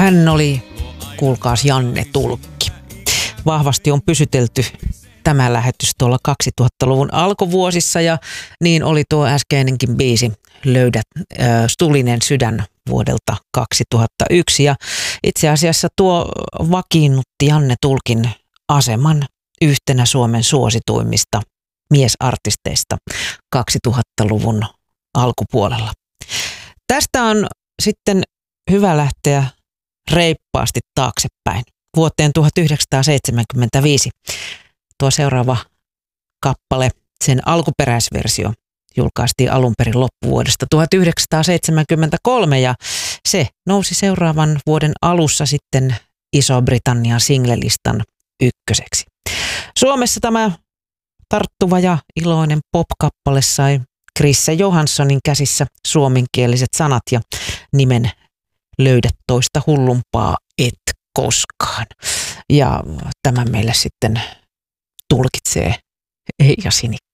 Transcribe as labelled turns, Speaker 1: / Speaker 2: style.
Speaker 1: Hän oli, kuulkaas, Janne Tulkki. Vahvasti on pysytelty tämä lähetys tuolla 2000-luvun alkuvuosissa ja niin oli tuo äskeinenkin biisi Löydä Tulinen sydän vuodelta 2001. Ja itse asiassa tuo vakiinnutti Janne Tulkin aseman yhtenä Suomen suosituimmista miesartisteista 2000-luvun alkupuolella. Tästä on sitten hyvä lähteä reippaasti taaksepäin vuoteen 1975. Tuo seuraava kappale, sen alkuperäisversio, julkaistiin alun perin loppuvuodesta 1973 ja se nousi seuraavan vuoden alussa sitten Iso-Britannian singlelistan ykköseksi. Suomessa tämä tarttuva ja iloinen pop-kappale sai Chrisse Johanssonin käsissä suomenkieliset sanat ja nimen Löydä toista hullumpaa et koskaan. Ja tämä meille sitten tulkitsee Eija Sinikka.